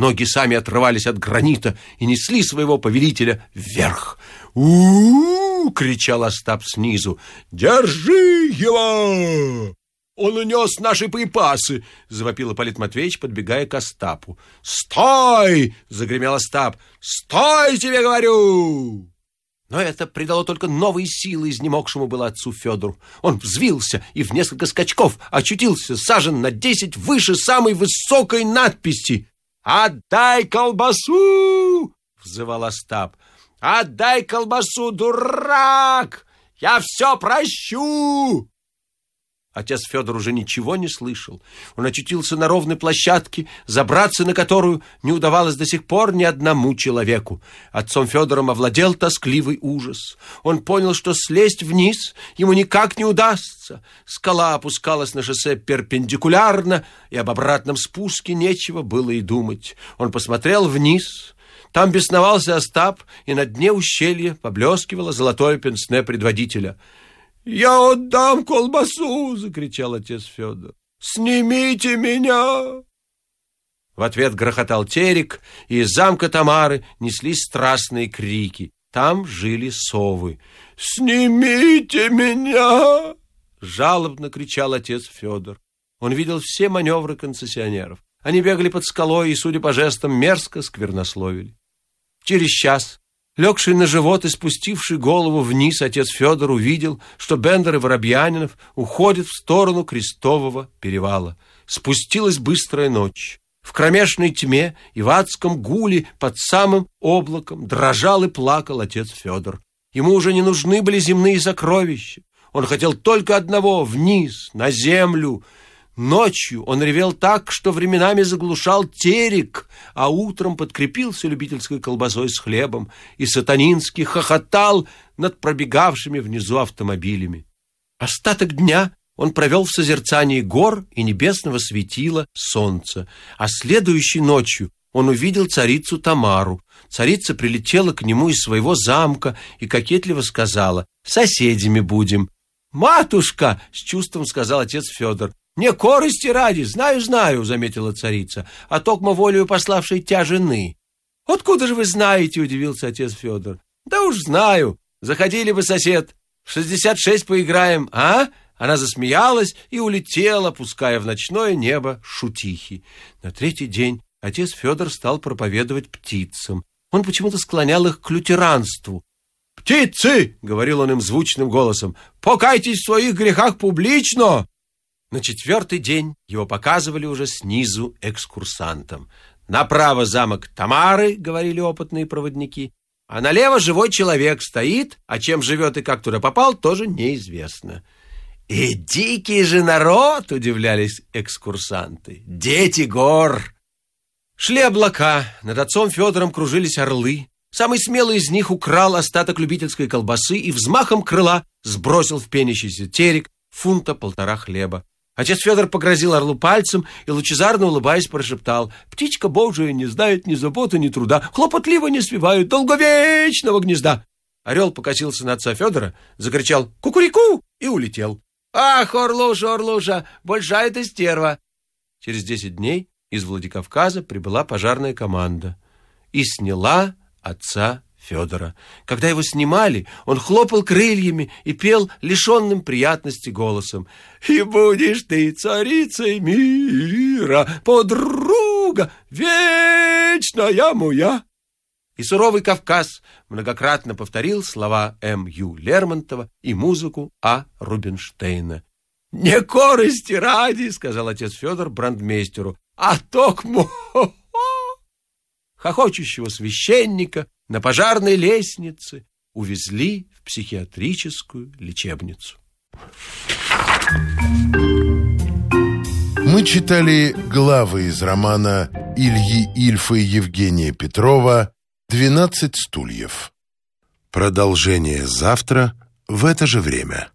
Ноги сами отрывались от гранита и несли своего повелителя вверх. «У-у-у!» — кричал Остап снизу. «Держи его! Он унес наши припасы!» — завопил Ипполит Матвеевич, подбегая к Остапу. «Стой!» — загремел Остап. «Стой, тебе говорю!» Но это придало только новые силы изнемогшему было отцу Федору. Он взвился и в несколько скачков очутился сажен на 10 выше самой высокой надписи. «Отдай колбасу!» — взывал Остап. «Отдай колбасу, дурак! Я все прощу!» Отец Федор уже ничего не слышал. Он очутился на ровной площадке, забраться на которую не удавалось до сих пор ни одному человеку. Отцом Федором овладел тоскливый ужас. Он понял, что слезть вниз ему никак не удастся. Скала опускалась на шоссе перпендикулярно, и об обратном спуске нечего было и думать. Он посмотрел вниз. Там бесновался Остап, и на дне ущелья поблескивало золотое пенсне предводителя. «Я отдам колбасу!» — закричал отец Федор. «Снимите меня!» В ответ грохотал терек, и из замка Тамары неслись страстные крики. Там жили совы. «Снимите меня!» — жалобно кричал отец Федор. Он видел все маневры концессионеров. Они бегали под скалой и, судя по жестам, мерзко сквернословили. Через час, легший на живот и спустивший голову вниз, отец Федор увидел, что Бендер и Воробьянинов уходят в сторону Крестового перевала. Спустилась быстрая ночь. В кромешной тьме и в адском гуле под самым облаком дрожал и плакал отец Федор. Ему уже не нужны были земные сокровища. Он хотел только одного — вниз, на землю. Ночью он ревел так, что временами заглушал терек, а утром подкрепился любительской колбасой с хлебом и сатанински хохотал над пробегавшими внизу автомобилями. Остаток дня он провел в созерцании гор и небесного светила солнца, а следующей ночью он увидел царицу Тамару. Царица прилетела к нему из своего замка и кокетливо сказала: «Соседями будем». «Матушка!» — с чувством сказал отец Федор. «Не корысти ради, знаю, — заметила царица, — а токмо волею пославшей тя жены». «Откуда же вы знаете?» — удивился отец Федор. «Да уж знаю. Заходили бы, сосед. В 66 поиграем, а?» Она засмеялась и улетела, пуская в ночное небо шутихи. На третий день отец Федор стал проповедовать птицам. Он почему-то склонял их к лютеранству. «Птицы!» — говорил он им звучным голосом. «Покайтесь в своих грехах публично!» На четвертый день его показывали уже снизу экскурсантам. «Направо замок Тамары», — говорили опытные проводники, «а налево живой человек стоит, а чем живет и как туда попал, тоже неизвестно». «И дикий же народ!» — удивлялись экскурсанты. «Дети гор!» Шли облака, над отцом Федором кружились орлы. Самый смелый из них украл остаток любительской колбасы и взмахом крыла сбросил в пенящийся терек 1,5 фунта хлеба. Отец Федор погрозил орлу пальцем и, лучезарно улыбаясь, прошептал: «Птичка Божия не знает ни заботы, ни труда, хлопотливо не свивают долговечного гнезда». Орел покосился на отца Федора, закричал «Кукурику!» и улетел. «Ах, Орлуша, большая ты стерва!» Через 10 дней из Владикавказа прибыла пожарная команда и сняла отца Федора. Когда его снимали, он хлопал крыльями и пел лишенным приятности голосом: «И будешь ты царицей мира, подруга вечная моя». И суровый Кавказ многократно повторил слова М.Ю. Лермонтова и музыку А. Рубинштейна. «Не корысти ради, — сказал отец Федор брандмейстеру, — а токмо хохочущего священника на пожарной лестнице увезли в психиатрическую лечебницу». Мы читали главы из романа Ильи Ильфа и Евгения Петрова «12 стульев». Продолжение завтра в это же время.